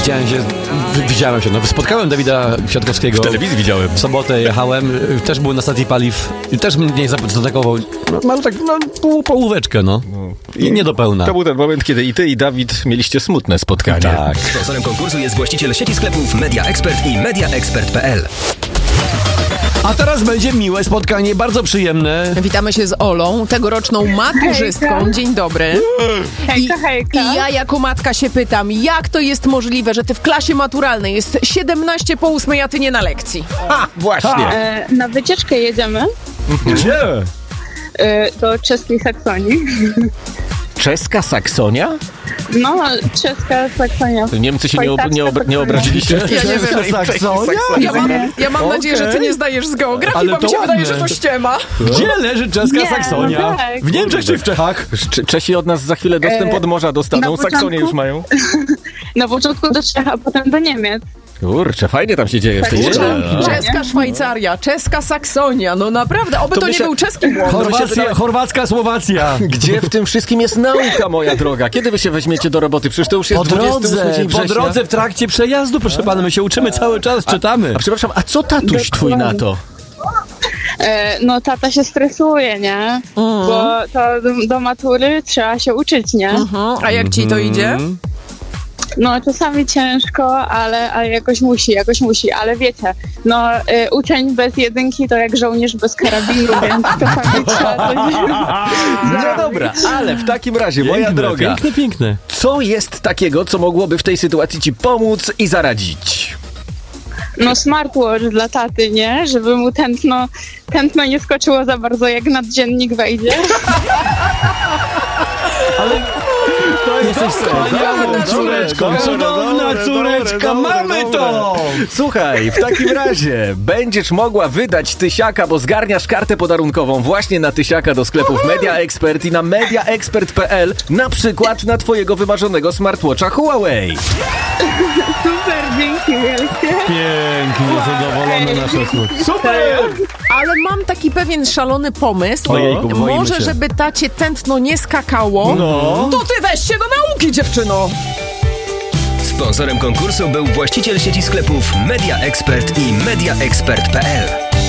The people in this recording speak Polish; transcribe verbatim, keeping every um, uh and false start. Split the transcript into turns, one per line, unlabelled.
widziałem się, widziałem się, no spotkałem Dawida Kwiatkowskiego.
W telewizji widziałem.
W sobotę jechałem, też był na stacji paliw, też mnie zaatakował, no tak, no pół, połóweczkę, no. I nie do pełna.
To był ten moment, kiedy i ty, i Dawid mieliście smutne spotkanie.
Tak.
Sponsorem konkursu jest właściciel sieci sklepów Media Expert i media expert kropka p l.
A teraz będzie miłe spotkanie, bardzo przyjemne.
Witamy się z Olą, tegoroczną maturzystką.
Hejka.
Dzień dobry.
Hejka, hejka.
I ja jako matka się pytam, jak to jest możliwe, że ty w klasie maturalnej jest siedemnaście po ósmej, a ty nie na lekcji?
Ha, właśnie.
E, na wycieczkę jedziemy
Gdzie?
e, do czeskiej Saksonii.
Czeska Saksonia?
No, czeska Saksonia.
Niemcy się nie, ob- nie, ob- nie obraziliście?
Ja nie wiem.
Saksonia?
Ja mam, ja mam
Okej.
nadzieję, że ty nie zdajesz z geografii,
Ale
bo mi
to
się wydaje,
ładne.
że to ściema.
Gdzie leży czeska
Nie,
Saksonia?
no tak.
W Niemczech czy w Czechach?
Cze- Czesi od nas za chwilę dostęp
E,
od morza dostaną,
na początku-
Saksonię już mają.
Na początku do Czech, a potem do Niemiec.
Kurczę, fajnie tam się dzieje w tej
Tak,
Czechach.
że-
Czeska Szwajcaria, czeska Saksonia, no naprawdę, oby
To
to, nie
myślę-
był czeski błąd.
Chorwacja, chorwacka Słowacja.
Gdzie w tym wszystkim jest nauka, moja droga? Kiedy wy się weźmiecie do roboty? Przecież to już jest
Po
dwudziestego ósmego
drodze,
dzień
po
września.
drodze w trakcie przejazdu, proszę pana, my się uczymy cały czas, czytamy.
A przepraszam, a co tatuś twój na to?
E, no, tata się stresuje, nie? Bo to do, do matury trzeba się uczyć, nie?
Mhm. A jak ci to idzie?
No, czasami ciężko, ale, ale jakoś musi, jakoś musi. Ale wiecie, no, e, uczeń bez jedynki to jak żołnierz bez karabinu, więc czasami trzeba coś...
No dobra, ale w takim razie, moja
Piękne,
droga,
piękne, piękne.
co jest takiego, co mogłoby w tej sytuacji ci pomóc i zaradzić?
No, smartwatch dla taty, nie? Żeby mu tętno, tętno nie skoczyło za bardzo, jak naddziennik wejdzie.
Jesteś wspaniałą córeczką,
Dobre,
cudowna
dobre,
córeczka,
dobre,
mamy
dobre.
to!
Słuchaj, w takim razie będziesz mogła wydać tysiaka, bo zgarniasz kartę podarunkową właśnie na tysiaka do sklepów Media Expert i na media expert kropka p l, na przykład na twojego wymarzonego smartwatcha Huawei.
Super, dzięki wielkie.
Pięknie, zadowolone nasze słuch. Super!
Ale mam taki pewien szalony pomysł.
Ojejku, boimy
Może,
się.
żeby tacie tętno nie skakało,
No.
to ty weź się do nauki, dziewczyno!
Sponsorem konkursu był właściciel sieci sklepów Media Expert i media expert kropka p l.